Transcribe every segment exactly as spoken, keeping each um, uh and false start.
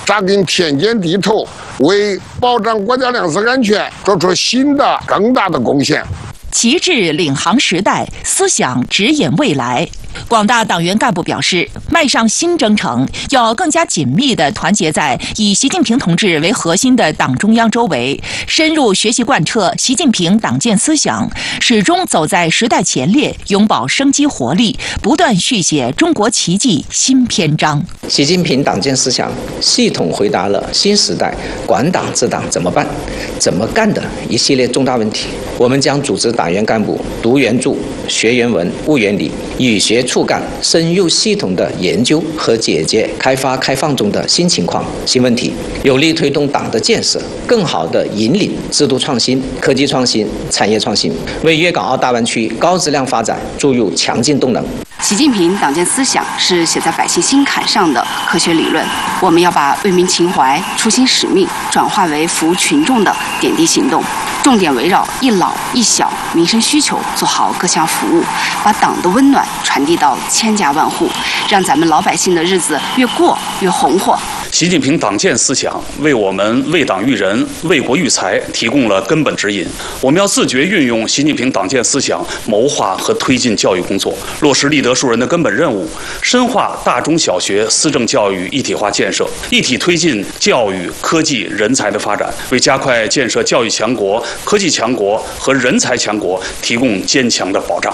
扎根田间地头，为保障国家粮食安全做出新的更大的贡献。 旗帜领航时代，思想指引未来。广大党员干部表示，迈上新征程，要更加紧密地团结在以习近平同志为核心的党中央周围，深入学习贯彻习近平党建思想，始终走在时代前列，永葆生机活力，不断续写中国奇迹新篇章。 习近平党建思想系统回答了新时代管党治党怎么办、怎么干的一系列重大问题。我们将组织党员干部读原著、学原文、悟原理，与学触干，深入系统的研究和解决开发开放中的新情况、新问题，有力推动党的建设，更好地引领制度创新、科技创新、产业创新，为粤港澳大湾区高质量发展注入强劲动能。 习近平党建思想是写在百姓心坎上的科学理论，我们要把为民情怀、初心使命转化为服务群众的点滴行动，重点围绕一老一小民生需求做好各项服务，把党的温暖传递到千家万户，让咱们老百姓的日子越过越红火。 习近平党建思想为我们为党育人、为国育才提供了根本指引。我们要自觉运用习近平党建思想，谋划和推进教育工作，落实立德树人的根本任务，深化大中小学思政教育一体化建设，一体推进教育、科技、人才的发展，为加快建设教育强国、科技强国和人才强国提供坚强的保障。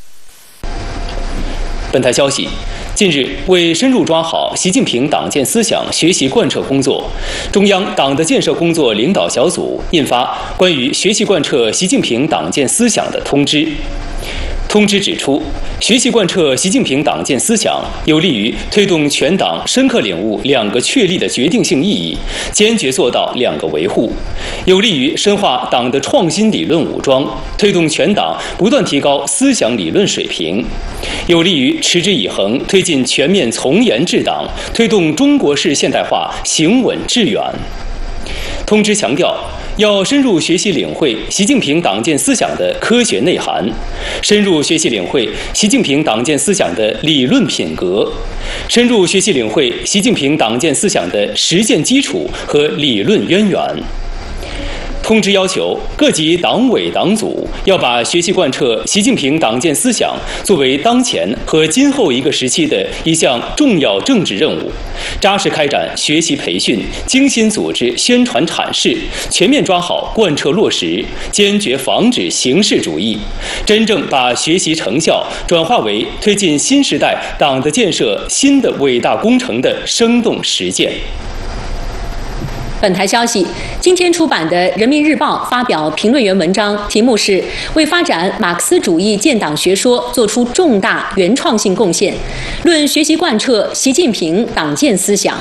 本台消息。近日，为深入抓好习近平党建思想学习贯彻工作，中央党的建设工作领导小组印发《关于学习贯彻习近平党建思想的通知》。通知指出，学习贯彻习近平党建思想，有利于推动全党深刻领悟两个确立的决定性意义，坚决做到两个维护，有利于深化党的创新理论武装，推动全党不断提高思想理论水平，有利于持之以恒推进全面从严治党，推动中国式现代化行稳致远。通知强调，要深入学习领会习近平党建思想的科学内涵，深入学习领会习近平党建思想的理论品格，深入学习领会习近平党建思想的实践基础和理论渊源。通知要求，各级党委党组要把学习贯彻习近平党建思想作为当前和今后一个时期的一项重要政治任务，扎实开展学习培训，精心组织宣传阐释，全面抓好贯彻落实，坚决防止形式主义，真正把学习成效转化为推进新时代党的建设新的伟大工程的生动实践。 本台消息，今天出版的《人民日报》发表评论员文章，题目是“为发展马克思主义建党学说做出重大原创性贡献”，论学习贯彻习近平党建思想。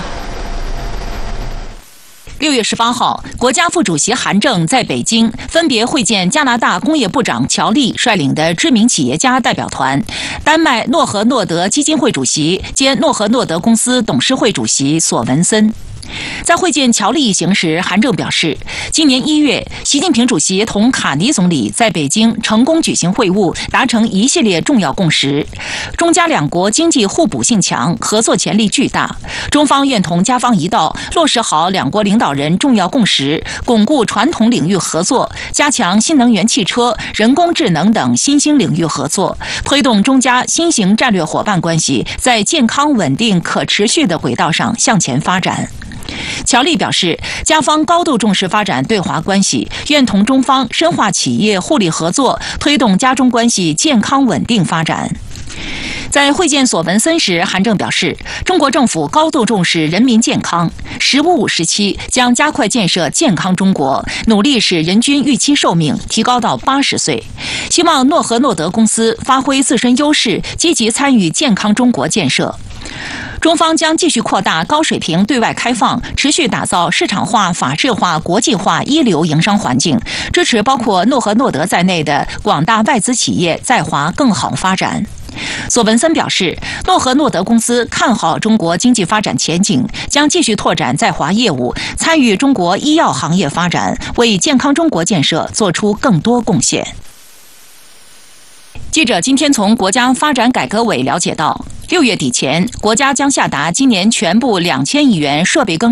六月十八号，国家副主席韩正在北京分别会见加拿大工业部长乔利率领的知名企业家代表团，丹麦诺和诺德基金会主席兼诺和诺德公司董事会主席索文森。在会见乔利一行时，韩正表示，今年一月，习近平主席同卡尼总理在北京成功举行会晤，达成一系列重要共识。中加两国经济互补性强，合作潜力巨大。中方愿同加方一道，落实好两国领导人重要共识，巩固传统领域合作，加强新能源汽车、人工智能等新兴领域合作，推动中加新型战略伙伴关系在健康、稳定、可持续的轨道上向前发展。乔利表示，加方高度重视发展对华关系，愿同中方深化企业互利合作，推动加中关系健康稳定发展。在会见索文森时，韩正表示，中国政府高度重视人民健康，十五五时期将加快建设健康中国，努力使人均预期寿命提高到八十岁。希望诺和诺德公司发挥自身优势，积极参与健康中国建设。中方将继续扩大高水平对外开放，持续打造市场化、法治化、国际化一流营商环境，支持包括诺和诺德在内的广大外资企业在华更好发展。索文森表示，诺和诺德公司看好中国经济发展前景，将继续拓展在华业务，参与中国医药行业发展，为健康中国建设做出更多贡献。记者今天从国家发展改革委了解到，六月底前，国家将下达今年全部两千亿元设备更